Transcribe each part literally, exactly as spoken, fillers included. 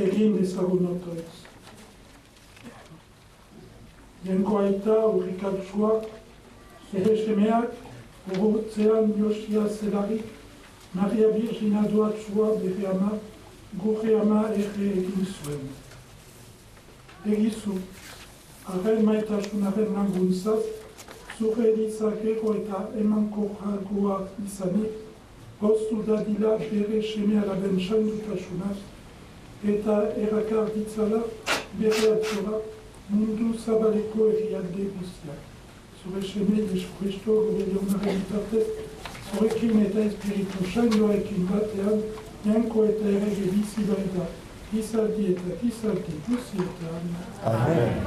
egin dezagun otoitz. Jenko aita urrikatsua, zure semeak, gogotzean Josia zelarik, Maria Virgina doatsua bere ama, gure ama erre egin zuen. Egizu, arren maitasunaren laguntzaz, zure ditzakero eta emanko jagoak izanik, goztu dadila bere seme alaben saindutasunaz, eta errakar ditzala bere atzora mundu zabaleko herrialde guztiak. Zure seme Jesu Kristo gure jaunaren bitartez, zurekin eta espiritu saindoarekin batean, janko eta errege bizi baita, gizaldi eta gizaldi guztietan. Amen.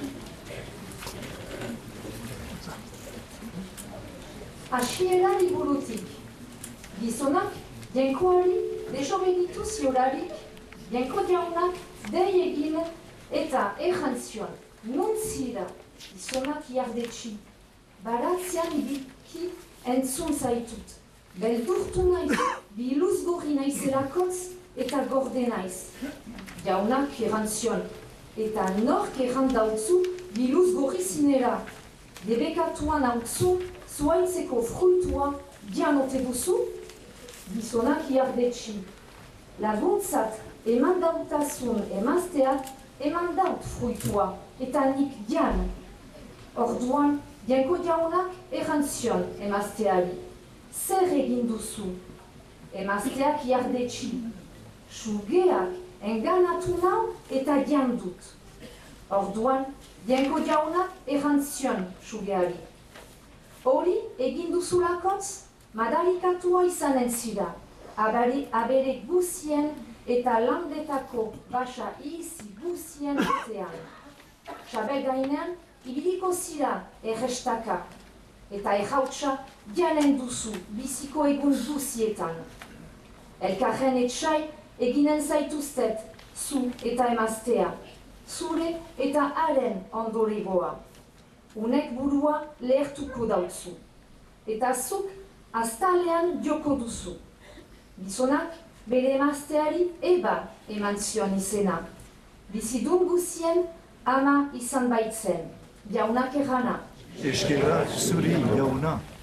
Asiera liburutik. Gizonak, jenkoari, desobeditu ziorarik, jenko jaunak, dei egin eta errantzion, nuntzira, gizonak jardetxi, baratzean ibiki entzun zaitut. Beldurtu naiz, biluz gorri naizelakotz eta gorde naiz. Jaunak errantzion, eta nork errant dautzu, biluz gorri zinera. Debekatuan hautzu, zuaitzeko fruitua, dianote duzu, gizonak jardetxi. Laguntzat eman dautasun emazteak eman daut fruitua, eta nik dian. Orduan, janko jaunak errantzion emazteari. Zer egin duzu? Emazteak jardetxi. Sugeak enganatu nau eta dian dut. Orduan, janko jaunak errantzion sugeari. Hori egin duzulakotz, madarikatua izanen zira, abere, abere guzien eta landetako basa izi guzien artean. Xabe gainean, ibiliko zira errestaka, eta errautsa dianen duzu biziko egun duzietan. Elkarren etxai eginen zaituztet, zu eta emaztea, zure eta haren ondoregoa. Unek burua lehertuko dautzu, eta zuk aztalean joko duzu. Gizonak bere emazteari eba eman zion izena. Bizidun guzien ama izan baitzen, jaunak errana. Eskerrak zuri jauna.